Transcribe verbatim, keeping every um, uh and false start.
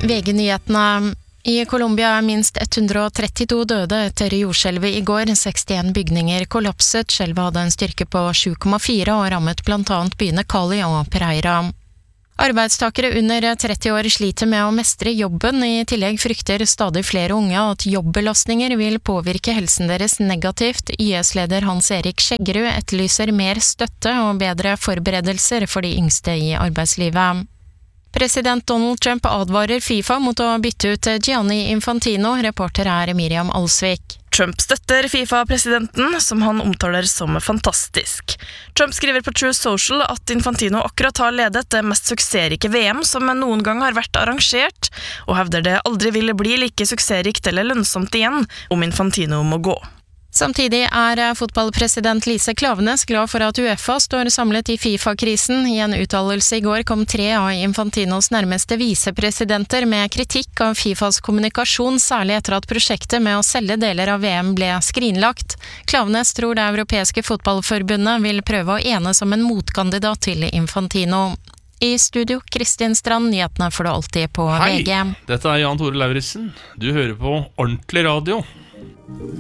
V G-nyhetene. I Colombia er minst ett hundre og trettito døde etter jordskjelvet i går. sekstien bygninger kollapset. Skjelvet hadde en styrke på sju komma fire og rammet blant annet byene Cali og Pereira. Arbeidstakere under tretti år sliter med å mestre jobben. I tillegg frykter stadig flere unge at jobbelastninger vil påvirke helsen deres negativt. Y S-leder Hans-Erik Skjeggerud etterlyser mer støtte og bedre forberedelser for de yngste i arbeidslivet. President Donald Trump advarer FIFA mot å bytte ut Gianni Infantino. Reporter er Miriam Alsvik. Trump støtter FIFA-presidenten, som han omtaler som fantastisk. Trump skriver på True Social at Infantino akkurat har ledet det mest suksessrike V M som noen gang har vært arrangert, og hevder det aldri ville bli like suksessrikt eller lønnsomt igjen om Infantino må gå. Samtidig er fotballpresident Lise Klaveness glad for at UEFA står samlet i FIFA-krisen. I en uttalelse i går kom tre av Infantinos nærmeste visepresidenter med kritikk av FIFAs kommunikasjon, særlig etter at prosjektet med å selge deler av V M ble skrinlagt. Klaveness tror det europeiske fotballforbundet vil prøve å enes om en motkandidat til Infantino. I studio, Kristin Strand, nyhetene får du alltid på Hei, V G. Dette er Jan Tore Lauritzen. Du hører på Ordentlig Radio.